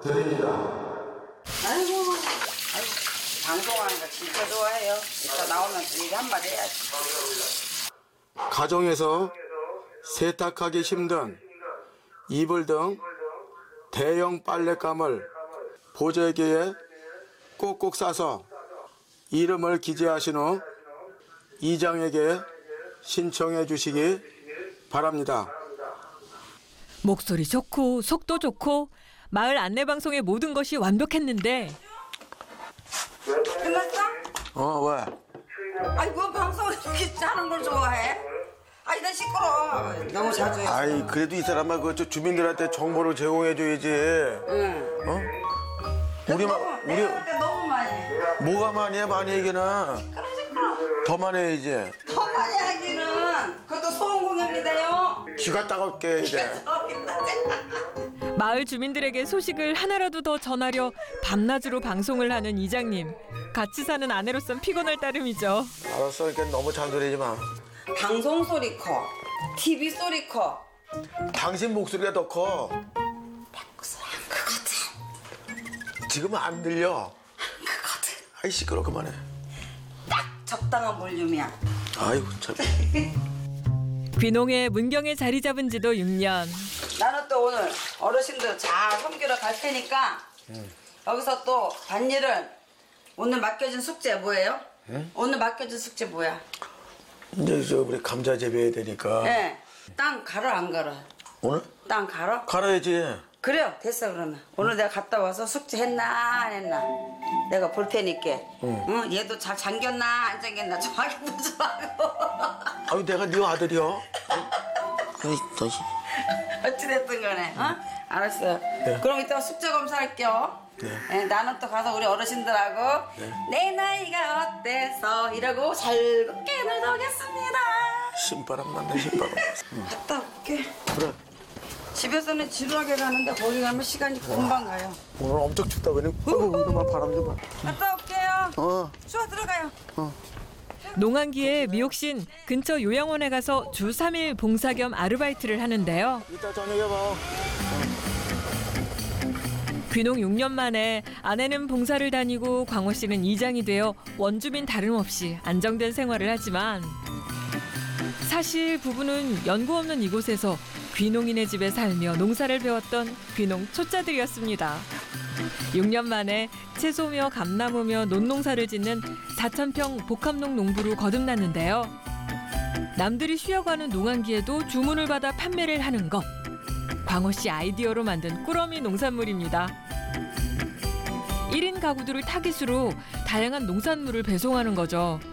드립니다. 아이고, 방송하는 거 진짜 좋아해요. 이따 나오면 얘기 한마디 해야지. 가정에서 세탁하기 힘든 이불 등 대형 빨랫감을 보조기에 꼭꼭 싸서 이름을 기재하신 후 이장에게 신청해 주시기 바랍니다. 목소리 좋고 속도 좋고 마을 안내방송의 모든 것이 완벽했는데 끝났어? 왜? 아이고, 방송을 이렇게 하는 걸 좋아해? 아이, 나 시끄러워. 너무 자주 해. 아이 그래도 이 사람아 그 주민들한테 정보를 제공해 줘야지. 응. 우리 내가 볼 때 너무 많이 해. 뭐가 많이 해 많이 얘기나 시끄러워. 더 많이 해야지. 더 많이 하기는 그것도 소음 공연이다요. 귀가 따갑게 이제. 마을 주민들에게 소식을 하나라도 더 전하려 밤낮으로 방송을 하는 이장님. 같이 사는 아내로선 피곤할 따름이죠. 알았어, 그러니까 너무 잔소리하지 마. 방송 소리 커. TV 소리 커. 당신 목소리가 더 커. 소리 안 크거든. 지금은 안 들려. 크거든. 아이 시끄러 그만해. 딱 적당한 볼륨이야. 아이고 참. 귀농에 문경에 자리 잡은 지도 6년. 나는 또 오늘 어르신들 잘 섬기러 갈 테니까 여기서 또 밭일을 오늘 맡겨진 숙제 뭐예요? 오늘 맡겨진 숙제 뭐야? 이제 저 우리 감자 재배해야 되니까. 네. 땅 갈아 안 갈아? 오늘? 땅 갈아? 갈아야지. 그래요. 됐어 그러면. 오늘 내가 갔다 와서 숙제 했나 안 했나 내가 볼 테니까. 응? 얘도 잘 잠겼나 안 잠겼나 좀 확인도 좀 하고. 아유 내가 네 아들이요. 아이 다시. 어찌됐든 간에. 어? 알았어요. 네. 그럼 이따가 숙제 검사할게요. 네. 네, 나는 또 가서 우리 어르신들하고 내 나이가 어때서 이러고 즐겁게 놀다 오겠습니다. 신바람 난다 신바람. 갔다 올게. 그래. 집에서는 지루하게 가는데 거기 가면 시간이 금방 가요. 오늘 엄청 춥다 그래. 이놈아 바람 좀 봐. 갔다 올게요. 어. 추워 들어가요. 농한기에 미옥신 근처 요양원에 가서 주 3일 봉사 겸 아르바이트를 하는데요. 이따 저녁에 봐. 귀농 6년 만에 아내는 봉사를 다니고 광호 씨는 이장이 되어 원주민 다름없이 안정된 생활을 하지만 사실 부부는 연고 없는 이곳에서 귀농인의 집에 살며 농사를 배웠던 귀농 초짜들이었습니다. 6년 만에 채소며 감나무며 논농사를 짓는 4,000평 복합농 농부로 거듭났는데요. 남들이 쉬어가는 농한기에도 주문을 받아 판매를 하는 것. 광호 씨 아이디어로 만든 꾸러미 농산물입니다. 1인 가구들을 타깃으로 다양한 농산물을 배송하는 거죠.